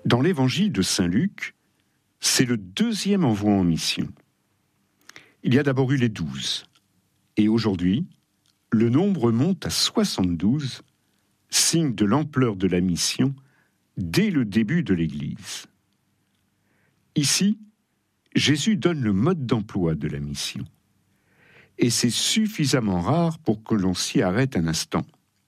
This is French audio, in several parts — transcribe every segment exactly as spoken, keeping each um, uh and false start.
Dans l'évangile de Saint Luc, c'est le deuxième envoi en mission. Il y a d'abord eu les douze, et aujourd'hui, le nombre monte à soixante-douze, signe de l'ampleur de la mission dès le début de l'Église. Ici, Jésus donne le mode d'emploi de la mission, et c'est suffisamment rare pour que l'on s'y arrête un instant.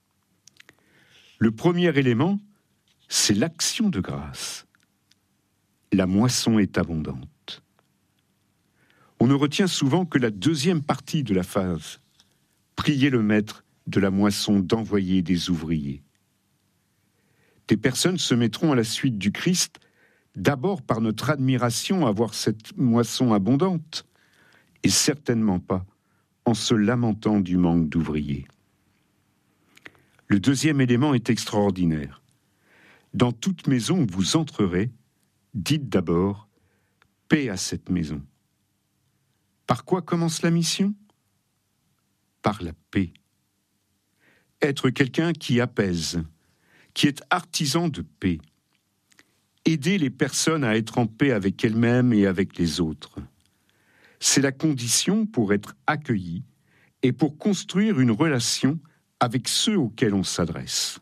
Le premier élément, c'est l'action de grâce. La moisson est abondante. On ne retient souvent que la deuxième partie de la phrase. Priez le maître de la moisson d'envoyer des ouvriers. Des personnes se mettront à la suite du Christ, d'abord par notre admiration à voir cette moisson abondante, et certainement pas en se lamentant du manque d'ouvriers. Le deuxième élément est extraordinaire. Dans toute maison où vous entrerez, dites d'abord « Paix à cette maison ». Par quoi commence la mission ? Par la paix. Être quelqu'un qui apaise, qui est artisan de paix. Aider les personnes à être en paix avec elles-mêmes et avec les autres. C'est la condition pour être accueilli et pour construire une relation avec ceux auxquels on s'adresse.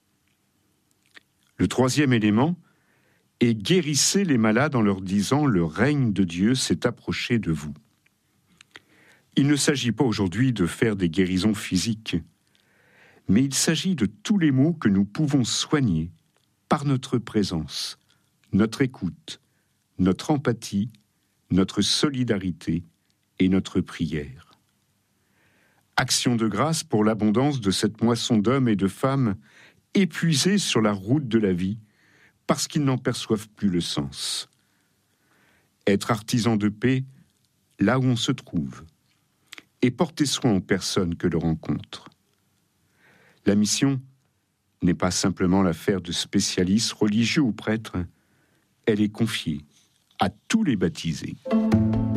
Le troisième élément est guérissez les malades en leur disant « Le règne de Dieu s'est approché de vous ». Il ne s'agit pas aujourd'hui de faire des guérisons physiques, mais il s'agit de tous les maux que nous pouvons soigner par notre présence, notre écoute, notre empathie, notre solidarité et notre prière. Action de grâce pour l'abondance de cette moisson d'hommes et de femmes épuisés sur la route de la vie parce qu'ils n'en perçoivent plus le sens. Être artisan de paix là où on se trouve et porter soin aux personnes que l'on rencontre. La mission n'est pas simplement l'affaire de spécialistes religieux ou prêtres, elle est confiée à tous les baptisés.